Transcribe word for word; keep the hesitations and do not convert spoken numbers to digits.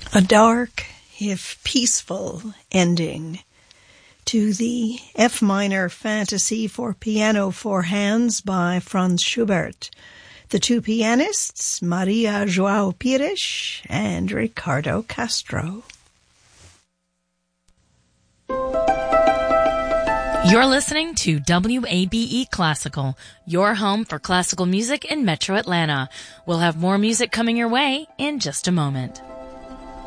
A dark, if peaceful, ending to the F minor Fantasy for Piano Four Hands by Franz Schubert. The two pianists, Maria João Pires and Ricardo Castro. You're listening to W A B E Classical, your home for classical music in Metro Atlanta. We'll have more music coming your way in just a moment.